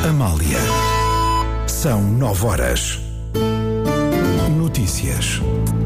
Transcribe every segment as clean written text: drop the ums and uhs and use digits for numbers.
Amália. São 9h. Notícias.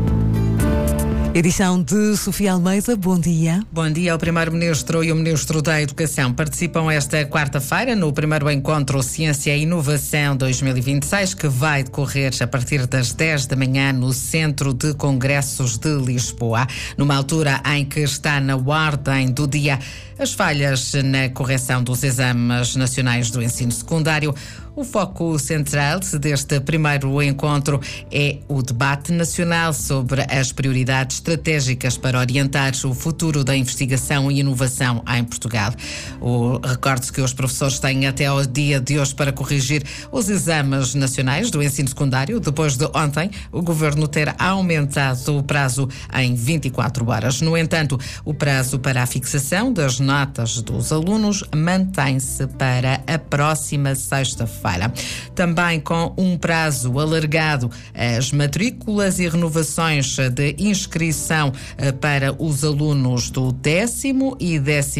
Edição de Sofia Almeida, bom dia. Bom dia. O Primeiro-Ministro e o Ministro da Educação participam esta quarta-feira no primeiro encontro Ciência e Inovação 2026, que vai decorrer a partir das 10 da manhã no Centro de Congressos de Lisboa. Numa altura em que está na ordem do dia as falhas na correção dos exames nacionais do ensino secundário, o foco central deste primeiro encontro é o debate nacional sobre as prioridades estratégicas para orientar o futuro da investigação e inovação em Portugal. Recorde-se que os professores têm até ao dia de hoje para corrigir os exames nacionais do ensino secundário, depois de ontem o Governo ter aumentado o prazo em 24 horas. No entanto, o prazo para a fixação das notas dos alunos mantém-se para a próxima sexta-feira. Também com um prazo alargado, as matrículas e renovações de inscrição para os alunos do 10º e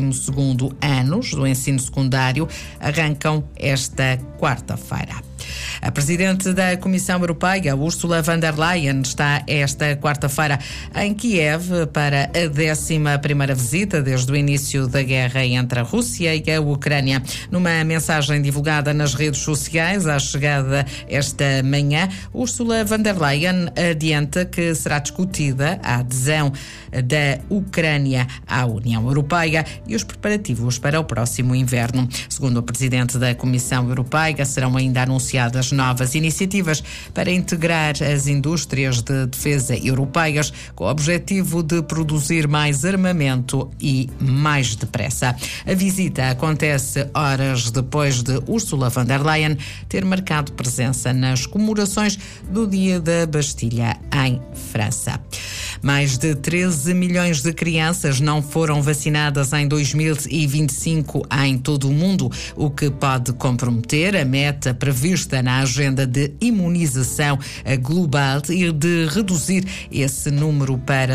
12º anos do ensino secundário arrancam esta quarta-feira. A Presidente da Comissão Europeia, Ursula von der Leyen, está esta quarta-feira em Kiev para a 11ª visita desde o início da guerra entre a Rússia e a Ucrânia. Numa mensagem divulgada nas redes sociais à chegada esta manhã, Ursula von der Leyen adianta que será discutida a adesão da Ucrânia à União Europeia e os preparativos para o próximo inverno. Segundo o Presidente da Comissão Europeia, serão ainda anunciadas novas iniciativas para integrar as indústrias de defesa europeias com o objetivo de produzir mais armamento e mais depressa. A visita acontece horas depois de Ursula von der Leyen ter marcado presença nas comemorações do Dia da Bastilha em França. Mais de 13 milhões de crianças não foram vacinadas em 2025 em todo o mundo, o que pode comprometer a meta prevista na agenda de imunização global e de reduzir esse número para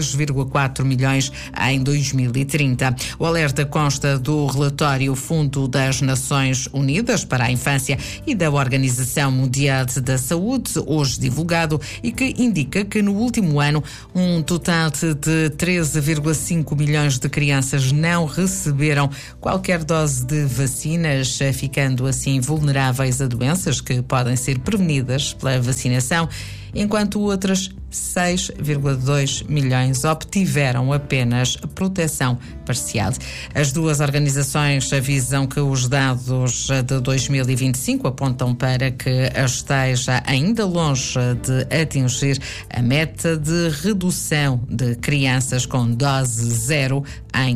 6,4 milhões em 2030. O alerta consta do relatório Fundo das Nações Unidas para a Infância e da Organização Mundial da Saúde, hoje divulgado, e que indica que no último ano um total de 13,5 milhões de crianças não receberam qualquer dose de vacinas, ficando assim vulneráveis a doenças que podem ser prevenidas pela vacinação, enquanto outras 6,2 milhões obtiveram apenas proteção parcial. As duas organizações avisam que os dados de 2025 apontam para que esteja ainda longe de atingir a meta de redução de crianças com dose zero em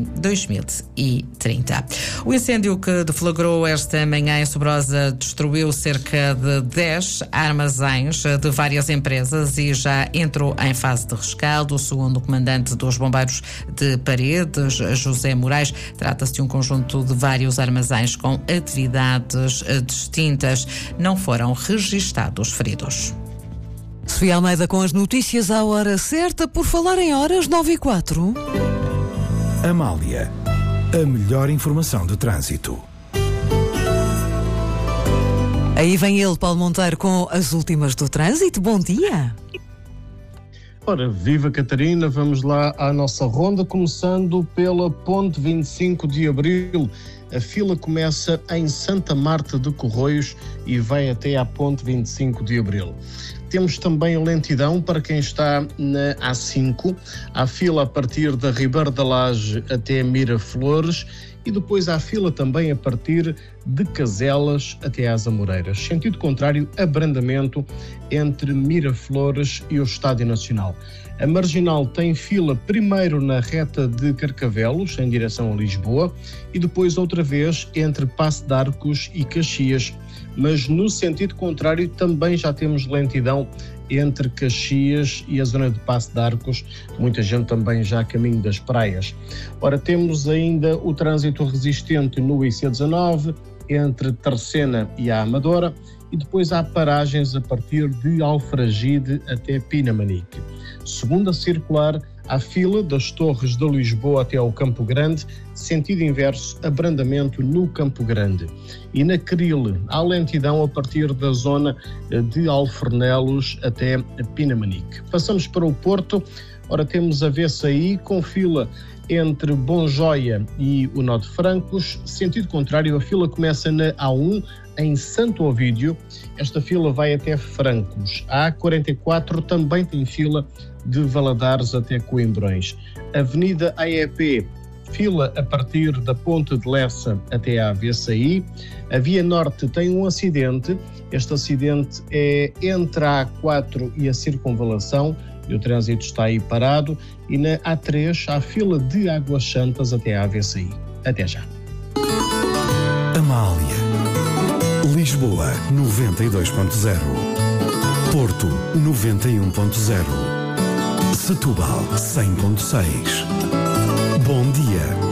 2030. O incêndio que deflagrou esta manhã em Sobrosa destruiu cerca de 10 armazéns de várias empresas e já entrou em fase de rescaldo. Segundo o comandante dos bombeiros de Paredes, José Moraes, trata-se de um conjunto de vários armazéns com atividades distintas. Não foram registados feridos. Sofia Almeida com as notícias à hora certa. Por falar em horas, 9h04. Amália, a melhor informação de trânsito. Aí vem ele, Paulo Monteiro, com as últimas do trânsito. Bom dia. Ora, viva Catarina, vamos lá à nossa ronda, começando pela Ponte 25 de Abril. A fila começa em Santa Marta de Corroios e vai até à Ponte 25 de Abril. Temos também lentidão para quem está na A5, há fila a partir da Ribeira da Laje até Miraflores e depois há fila também a partir de Caselas até às Amoreiras. Sentido contrário, abrandamento entre Miraflores e o Estádio Nacional. A Marginal tem fila primeiro na reta de Carcavelos, em direção a Lisboa, e depois outra vez entre Paço de Arcos e Caxias. Mas no sentido contrário também já temos lentidão entre Caxias e a zona de Paço de Arcos, muita gente também já a caminho das praias. Ora, temos ainda o trânsito resistente no IC19, entre Terceira e a Amadora, e depois há paragens a partir de Alfragide até Pinamanique. Segunda circular, Há fila das Torres de Lisboa até ao Campo Grande, sentido inverso, abrandamento no Campo Grande. E na Cril, há lentidão a partir da zona de Alfornelos até Pinamanique. Passamos para o Porto. Ora, temos a VCI com fila entre Bonjoia e o Nó de Francos. Sentido contrário, a fila começa na A1, em Santo Ovídio. Esta fila vai até Francos. A A44 também tem fila de Valadares até Coimbrões. Avenida AEP, fila a partir da Ponte de Lessa até à VCI. A Via Norte tem um acidente. Este acidente é entre a A4 e a Circunvalação, e o trânsito está aí parado. E na A3 há fila de Águas Santas até à VCI. Até já. Amália. Lisboa 92.0. Porto 91.0. Setúbal 100.6. Bom dia.